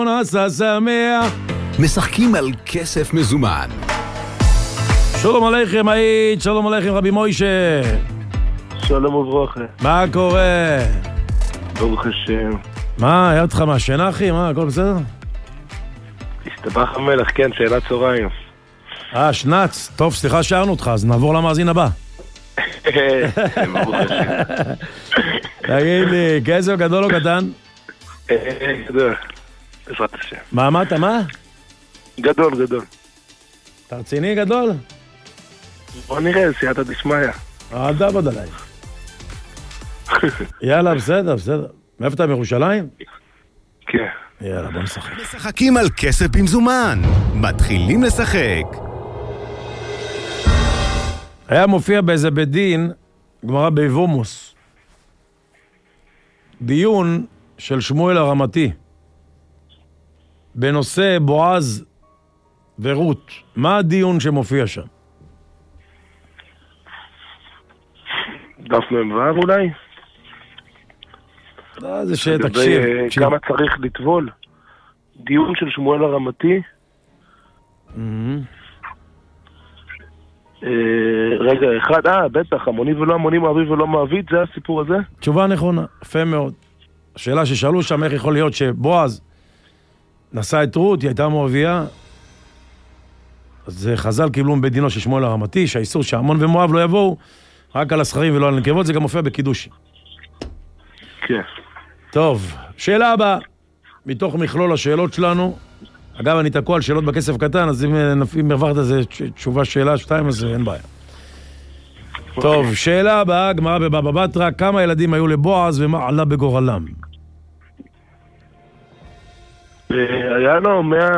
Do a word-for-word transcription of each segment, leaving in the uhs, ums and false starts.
נעשה שמח. משחקים על כסף מזומן. שלום עליכם היית, שלום עליכם רבי מוישה. שלום וברוכה. מה קורה? ברוך השם. מה, היה אותך מהשינה אחי? מה, הכל בסדר? הסתבך המלך, כן, שאלת צהריים. אה, שנץ. טוב, סליחה שערנו אותך, אז נעבור למאזין הבא. ברוך השם. תגיד לי, כסף גדול או קטן? גדול. בעזרת השם. מה אמרת, מה? גדול, גדול. אתה רציני גדול? בוא נראה, סייעתא דשמיא. אל תעבוד עליי. יאללה, בסדר, בסדר. מאיפה אתה, מירושלים? כן. יאללה, בוא נשחק. משחקים על כסף במזומן. מתחילים לשחק. היה מופיע באיזה בית דין, גמרא ביבומוס, דיון של שמואל הרמתי, בנושא בועז ורות. מה הדיון שמופיע שם? דף מ"ו אולי? לא, זה שתקשיב. כמה צריך לטבול? דיון של שמואל הרמתי? רגע, אחד, אה, בטח, המוני ולא המוני, מעביד ולא מעביד, זה הסיפור הזה? תשובה נכונה, יפה מאוד. השאלה ששאלו שם, איך יכול להיות שבועז נשא את רות, היא הייתה מואביה, אז חז"ל קיבלו מבית דינו של שמואל הרמתי, שהאיסור שעמון ומואב לא יבואו, רק על הסכרים ולא על הנקבות, זה גם מופיע בקידושין. כן. טוב, שאלה הבאה, מתוך מכלול השאלות שלנו. אגב, אני תקוע על שאלות בכסף קטן, אז אם הרווחת זה תשובה שאלה שתיים, אז אין בעיה. טוב, שאלה הבאה, גמרא בבבא בתרא, כמה ילדים היו לבועז ומה עלה בגורלם? היה לו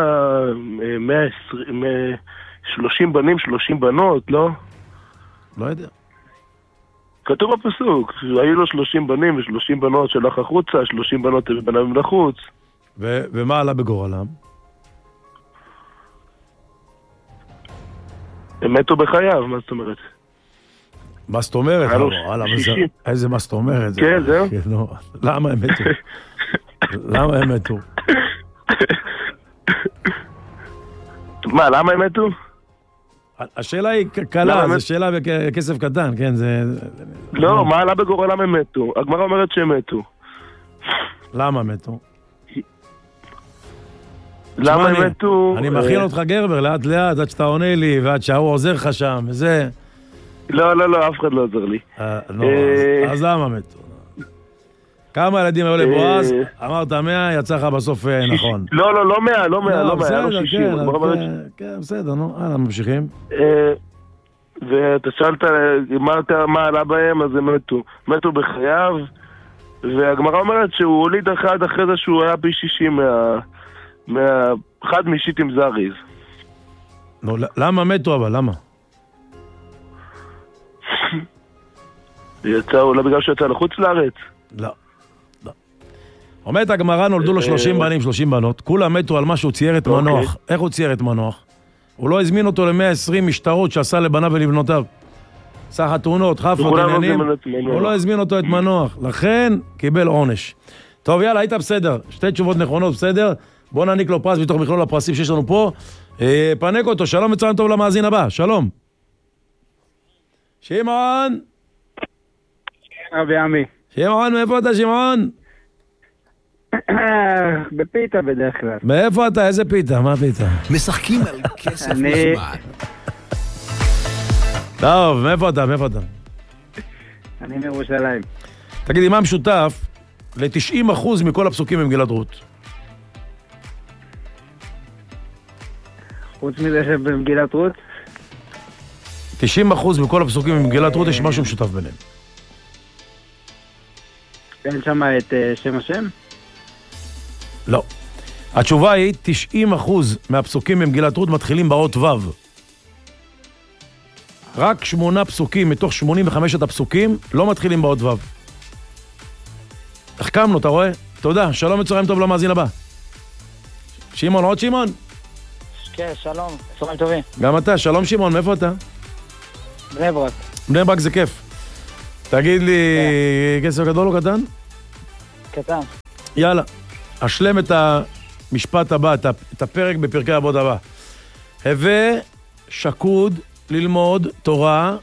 שלושים בנים, שלושים בנות, לא? לא יודע. כתוב בפסוק, היו לו שלושים בנים ושלושים בנות שלח החוצה, שלושים בנות ובניו לחוץ. ומה עלה בגורלם? הם מתו בחייו, מה זאת אומרת? מה זאת אומרת? איזה מה זאת אומרת? כן, זהו. למה הם מתו? למה הם מתו? מה, למה הם מתו? השאלה היא קלה, זו שאלה בכסף קטן, כן, זה... לא, מה עלה בגורלם הם מתו? הגמרא אומרת שהם מתו. למה מתו? למה הם מתו? אני מכין אותך גרבר, לאט לאט, עד שאתה עונה לי, ועד שההוא עוזר לך שם, וזה... לא, לא, לא, אף אחד לא עוזר לי. אז למה מתו? כמה ילדים היו לבועז? אמרת מאה, יצא לך בסוף נכון. לא, לא, לא מאה, לא מאה, לא מאה, לא שישים. כן, בסדר, נו, הלאה, ממשיכים. ואתה שאלת מה עלה בהם, אז הם מתו. מתו בחייו, והגמרא אומרת שהוא הוליד אחד אחרי זה שהוא היה פי שישים אחד משיטים זריז. נו, למה מתו אבל? למה? יצא, אולי בגלל שיצא לחוץ לארץ? לא. אומרת הגמרא, נולדו לו שלושים בנים, שלושים בנות, כולם מתו על מה שהוא צייר את מנוח. איך הוא צייר את מנוח? הוא לא הזמין אותו ל-מאה ועשרים משטרות שעשה לבניו ולבנותיו. עשה חתונות, חפות, עניינים, הוא לא הזמין אותו את מנוח, לכן קיבל עונש. טוב, יאללה, היית בסדר, שתי תשובות נכונות, בסדר? בוא נעניק לו פרס מתוך מכלול הפרסים שיש לנו פה. פנק אותו, שלום מצוין טוב למאזין הבא, שלום. שמעון. אבי עמי. שמעון, מאיפה אתה שמעון? בפיתה בדרך כלל. מאיפה אתה? איזה פיתה? מה פיתה? משחקים על כסף מזומן. טוב, מאיפה אתה? מאיפה אתה? אני מירושלים. תגיד לי, מה משותף ל-תשעים אחוז מכל הפסוקים במגילת רות? חוץ מזה שבמגילת רות? תשעים אחוז מכל הפסוקים במגילת רות יש משהו משותף ביניהם. אין שם את שם השם? לא. התשובה היא, תשעים אחוז מהפסוקים במגילת רות מתחילים באות ו'. רק שמונה פסוקים מתוך שמונים וחמשת הפסוקים לא מתחילים באות ו'. החכמנו, אתה רואה? תודה, שלום וצהריים טוב למאזין הבא. שמעון, עוד שמעון? כן, שלום, צהריים טובים. גם אתה, שלום שמעון, מאיפה אתה? בני ברק. בני ברק זה כיף. תגיד לי, כסף גדול או קטן? קטן. יאללה, אשלם את המשפט הבא, את הפרק בפרקי אבות הבא. הווה שקוד ללמוד תורה.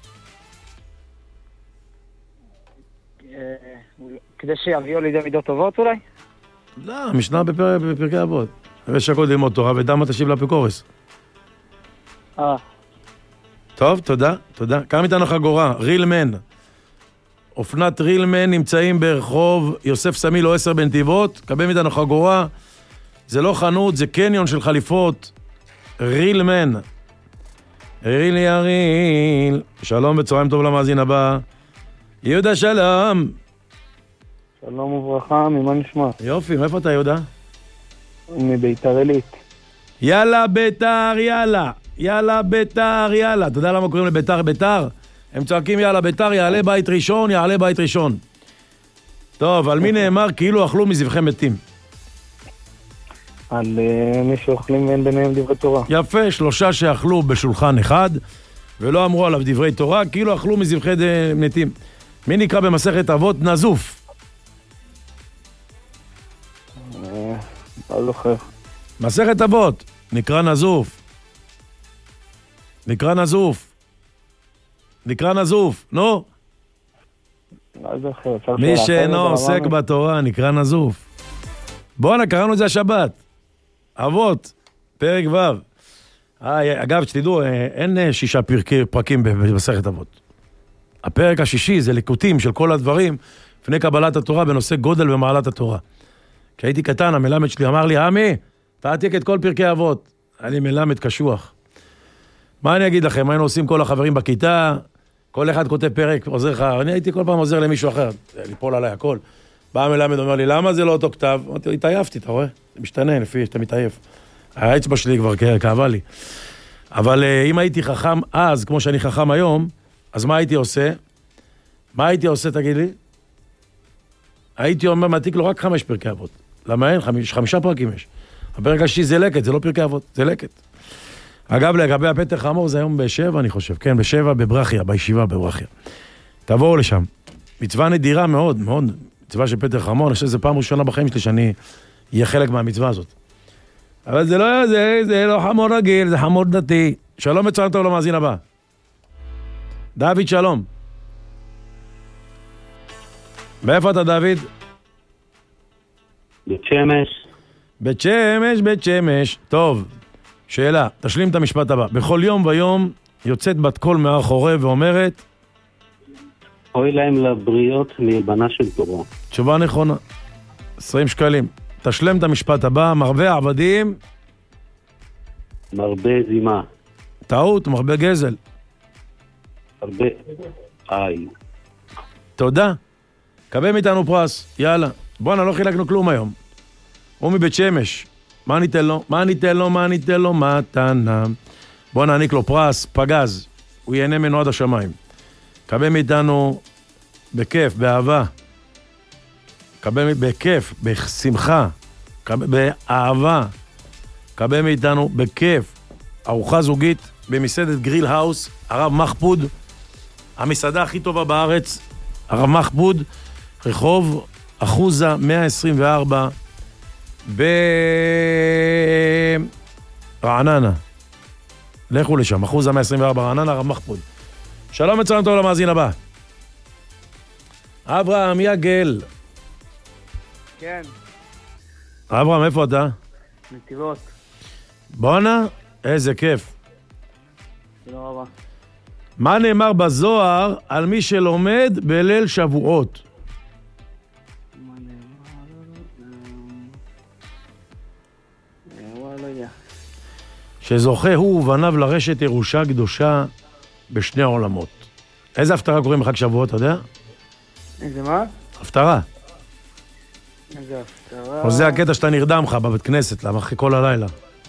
כדי שיביאו לידי מידות טובות אולי? לא, המשנה בפר... בפרקי אבות. הווה שקוד ללמוד תורה, ודמה תשיב לאפיקורס. אה. טוב, תודה, תודה. קם איתנו חגורה, רילמן. אופנת רילמן נמצאים ברחוב יוסף סמילו עשר בנתיבות. קבל איתנו חגורה. זה לא חנות, זה קניון של חליפות. רילמן. ריל יריל. שלום וצהריים טוב למאזין הבא. יהודה שלום. שלום וברכה, ממה נשמע? יופי, מאיפה אתה יהודה? מביתר עילית. יאללה ביתר, יאללה. יאללה ביתר, יאללה. אתה יודע למה קוראים לביתר ביתר? הם צועקים יאללה ביתר, יעלה בית ראשון, יעלה בית ראשון. טוב, על מי נאמר כאילו אכלו מזבחי מתים? על uh, מי שאוכלים ואין ביניהם דברי תורה. יפה, שלושה שאכלו בשולחן אחד, ולא אמרו עליו דברי תורה, כאילו אכלו מזבחי מתים. מי נקרא במסכת אבות? נזוף. לא זוכר. מסכת אבות, נקרא נזוף. נקרא נזוף. נקרא נזוף, נו. לא זוכר. מי שאינו עוסק בתורה, נקרא נזוף. בואו נקראנו את זה השבת. אבות, פרק ו'. אגב, שתדעו, אין שישה פרקי, פרקים במסכת אבות. הפרק השישי זה ליקוטים של כל הדברים לפני קבלת התורה בנושא גודל ומעלת התורה. כי הייתי קטן, המלמד שלי אמר לי, עמי, תעתיק את כל פרקי אבות. אני מלמד קשוח. מה אני אגיד לכם? היינו עושים כל החברים בכיתה, כל אחד כותב פרק, עוזר לך, אני הייתי כל פעם עוזר למישהו אחר, ליפול עליי הכל. בא המלמד, אומר לי, למה זה לא אותו כתב? אמרתי, התעייפתי, אתה רואה? זה משתנה לפי שאתה מתעייף. האצבע שלי כבר כאבה לי. אבל אם הייתי חכם אז, כמו שאני חכם היום, אז מה הייתי עושה? מה הייתי עושה, תגיד לי? הייתי אומר, מעתיק לו רק חמש פרקי אבות. למה אין? חמיש, חמישה פרקים יש. הפרק השישי זה לקט, זה לא פרקי אבות, זה לקט. אגב, לגבי הפתח חמור, זה היום בשבע, אני חושב. כן, בשבע, בברכיה, בישיבה בברכיה. תבואו לשם. מצווה נדירה מאוד, מאוד. מצווה של פתח חמור, אני חושב שזה פעם ראשונה בחיים שלי שאני אהיה חלק מהמצווה הזאת. אבל זה לא, זה, זה לא חמור רגיל, זה חמור דתי. שלום וצהריים טוב למאזין הבא. דוד, שלום. מאיפה אתה, דוד? בית שמש. בית שמש, בית שמש. טוב, שאלה, תשלים את המשפט הבא. בכל יום ויום יוצאת בת קול מהר חורב ואומרת, אוי להם לבריות מלבנה של תורה. תשובה נכונה. עשרים שקלים. תשלם את המשפט הבא, מרבה עבדים. מרבה זימה. טעות, מרבה גזל. הרבה איי. תודה. קבל מאיתנו פרס, יאללה. בואנה, לא חילקנו כלום היום. הוא מבית שמש. מה ניתן לו? מה ניתן לו? מה ניתן לו? מתנה. בוא נעניק לו פרס, פגז. הוא ייהנה ממנו עד השמיים. קבל מאיתנו בכיף, באהבה. קבל בכיף, בשמחה. קבל באהבה. קבל מאיתנו בכיף. ארוחה זוגית במסעדת גריל האוס, הרב מחפוד. המסעדה הכי טובה בארץ, הרב מחפוד. רחוב אחוזה מאה עשרים וארבע ברעננה. לכו לשם, אחוזה מאה עשרים וארבע רעננה, הרב מחפוד. שלום וצהריים טוב למאזין הבא. אברהם יגל. כן. אברהם, איפה אתה? נתיבות. בונה, איזה כיף. תודה רבה. מה נאמר בזוהר על מי שלומד בליל שבועות? מה נאמר? וואי, לא יודע. שזוכה הוא ובניו לרשת ירושה קדושה בשני העולמות. איזה הפטרה קוראים בחג שבועות, אתה יודע? איזה מה? הפטרה. איזה הפטרה? או זה הקטע שאתה נרדם לך בבית כנסת, למה אחרי כל הלילה?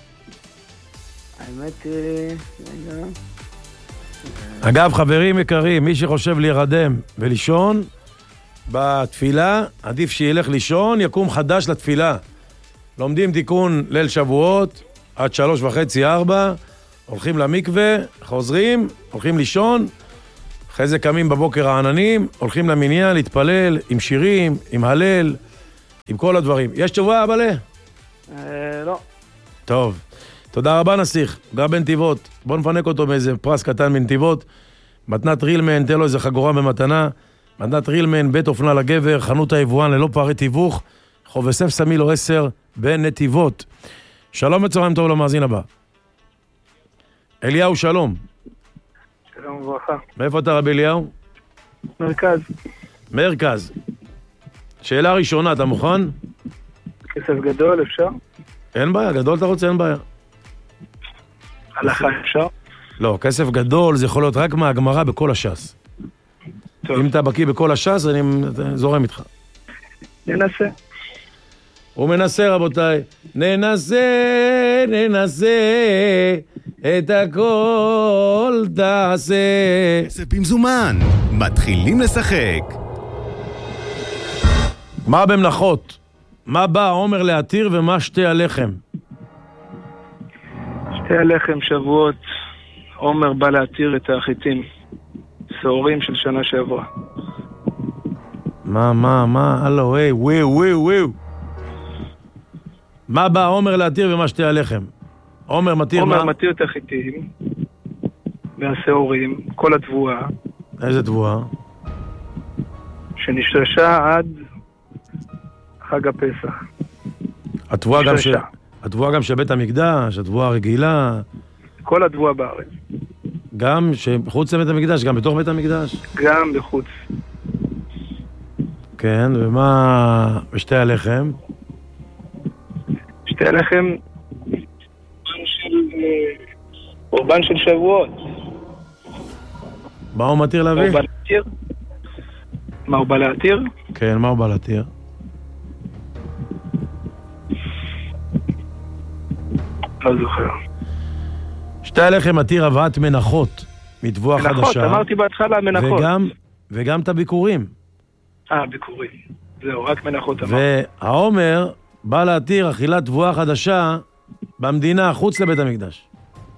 האמת, רגע. אגב, חברים יקרים, מי שחושב להירדם ולישון בתפילה, עדיף שילך לישון, יקום חדש לתפילה. לומדים תיקון ליל שבועות, עד שלוש וחצי, ארבע, הולכים למקווה, חוזרים, הולכים לישון, אחרי זה קמים בבוקר העננים, הולכים למניין, להתפלל עם שירים, עם הלל, עם כל הדברים. יש תשובה, אבאלה? אה, לא. טוב. תודה רבה נסיך, גר בנתיבות. בוא נפנק אותו באיזה פרס קטן בנתיבות. מתנת רילמן, תן לו איזה חגורה במתנה. מתנת רילמן, בית אופנה לגבר, חנות היבואן ללא פערי תיווך. חוב יוסף סמילו עשר בנתיבות. שלום וצהריים טוב למאזין הבא. אליהו, שלום. שלום וברכה. מאיפה אתה רבי אליהו? מרכז. מרכז. שאלה ראשונה, אתה מוכן? כסף גדול, אפשר? אין בעיה, גדול אתה רוצה, אין בעיה. הלכה אפשר? לא, כסף גדול זה יכול להיות רק מהגמרא בכל הש"ס. טוב. אם אתה בקיא בכל הש"ס, אני זורם איתך. ננסה. הוא מנסה, רבותיי. ננסה, ננסה, את הכל תעשה. כסף במזומן, מתחילים לשחק. מה במנחות? מה בא העומר להתיר ומה שתי הלחם? שתי הלחם שבועות, עומר בא להתיר את החיטים. סעורים של שנה שעברה. מה, מה, מה? הלו, וואי, וואי, וואי, וואי. מה בא העומר להתיר ומה שתי הלחם? עומר מתיר מה? עומר מתיר את החיטים והסעורים, כל התבואה. איזה תבואה? שנשרשה עד חג הפסח. התבואה גם של... נשרשה. התבואה גם של בית המקדש, התבואה הרגילה. כל התבואה בארץ. גם שחוץ לבית המקדש, גם בתוך בית המקדש. גם בחוץ. כן, ומה בשתי הלחם? שתי הלחם קורבן של קורבן של שבועות. מה הוא מתיר מה להביא? הוא בא להתיר? מה הוא בא להתיר? כן, מה הוא בא להתיר? לא זוכר. שתי הלחם מתיר הבאת מנחות מתבואה מנחות, חדשה. אמרתי בהתחלה מנחות. וגם, וגם את הביקורים. אה, ביקורים. זהו, רק מנחות אמר. והעומר בא להתיר אכילת תבואה חדשה במדינה, חוץ לבית המקדש.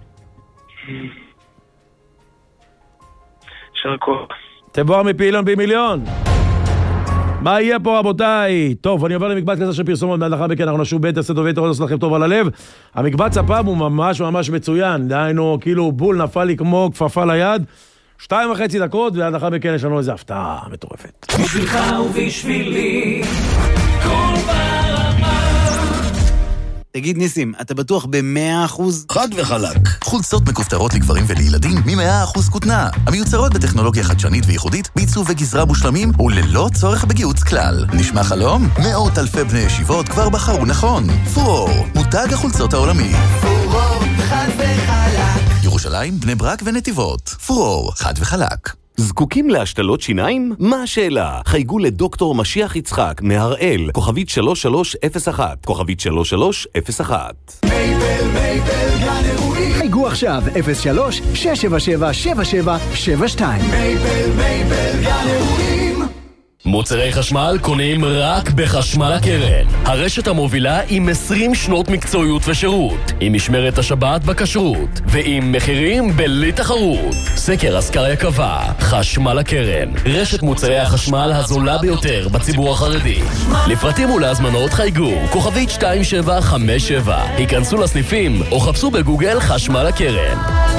שרקו. תבואר מפעילון במיליון. מה יהיה פה רבותיי? טוב, אני עובר למקבץ כזה של פרסומות, מיד לאחר מכן אנחנו נשוב בית עשה טובי תורדוס לכם טוב על הלב. המקבץ הפעם הוא ממש ממש מצוין, דהיינו כאילו בול נפל לי כמו כפפה ליד. שתיים וחצי דקות, ועד לאחר מכן יש לנו איזו הפתעה מטורפת. בשבילך ובשבילי, כל ברמה. תגיד ניסים, אתה בטוח ב-מאה אחוז? חד וחלק. חולצות מכופתרות לגברים ולילדים מ-מאה אחוז כותנה. המיוצרות בטכנולוגיה חדשנית וייחודית, בעיצוב וגזרה מושלמים וללא צורך בגיוץ כלל. נשמע חלום? מאות אלפי בני ישיבות כבר בחרו נכון. פורור, מותג החולצות העולמי. פורור, חד וחלק. ירושלים, בני ברק ונתיבות. פורור, חד וחלק. זקוקים להשתלות שיניים? מה השאלה? חייגו לדוקטור משיח יצחק מהראל, כוכבית שלוש שלוש אפס אחת, כוכבית שלוש שלוש אפס אחת. מייבל, מייבל, גן אירועים. חייגו עכשיו אפס שלוש שש שבע שבע שבע שבע שבע שתיים. מייבל, מייבל, גן אירועים. מוצרי חשמל קונים רק בחשמל הקרן. הרשת המובילה עם עשרים שנות מקצועיות ושירות, עם משמרת השבת בכשרות, ועם מחירים בלי תחרות. סקר אסקריה קבע, חשמל הקרן, רשת מוצרי החשמל הזולה ביותר בציבור החרדי. לפרטים ולהזמנות חייגו, כוכבית שתיים שבע חמש שבע. היכנסו לסניפים או חפשו בגוגל חשמל הקרן.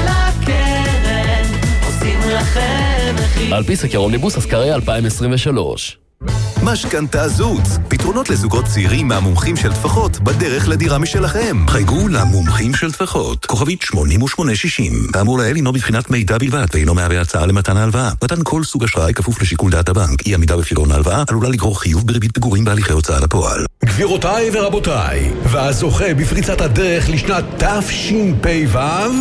על פי סקר אומניבוס אסקריה אלפיים עשרים ושלוש. משכנתה זוץ, פתרונות לזוגות צעירים מהמומחים של טפחות בדרך לדירה משלכם. חייגו למומחים של טפחות, כוכבית שמונים ושמונה שישים. כאמור לעיל הינו בבחינת מידע בלבד, ואינו מהווה הצעה למתן ההלוואה. מתן כל סוג אשראי כפוף לשיקול דעת הבנק. אי עמידה בפירעון ההלוואה עלולה לגרור חיוב בריבית פיגורים בהליכי הוצאה לפועל. גבירותיי ורבותיי, והזוכה בפריצת הדרך לשנת תשפ"ו,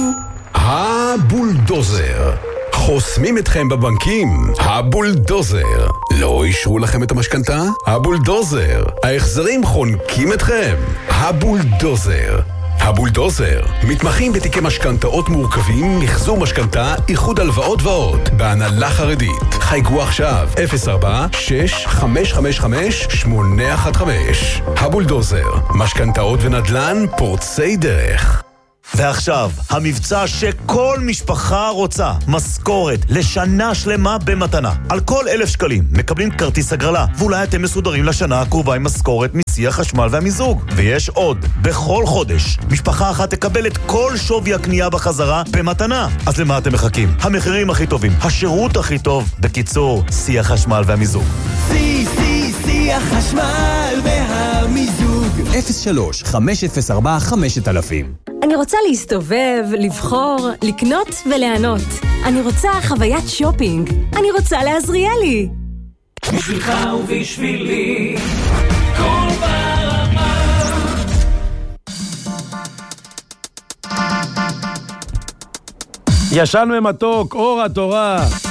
הבולדוזר. חוסמים אתכם בבנקים, הבולדוזר. לא אישרו לכם את המשכנתה? הבולדוזר. ההחזרים חונקים אתכם? הבולדוזר. הבולדוזר. מתמחים בתיקי משכנתאות מורכבים, מחזור משכנתה, איחוד הלוואות ועוד. בהנהלה חרדית. חייגו עכשיו אפס ארבע שש חמש חמש חמש שמונה אחת חמש. הבולדוזר. משכנתאות ונדל"ן פורצי דרך. ועכשיו, המבצע שכל משפחה רוצה, משכורת לשנה שלמה במתנה. על כל אלף שקלים מקבלים כרטיס הגרלה, ואולי אתם מסודרים לשנה הקרובה עם משכורת מסי החשמל והמיזוג. ויש עוד, בכל חודש, משפחה אחת תקבל את כל שווי הקנייה בחזרה במתנה. אז למה אתם מחכים? המחירים הכי טובים, השירות הכי טוב, בקיצור, סי החשמל והמיזוג. סי, סי, סי החשמל והמיזוג. אפס שלוש חמש אפס ארבע חמשת אלפים. אני רוצה להסתובב, לבחור, לקנות וליהנות. אני רוצה חוויית שופינג. אני רוצה לעזריאלי. בשבילך ובשבילי, כל ברמה. ישן ומתוק, אור התורה.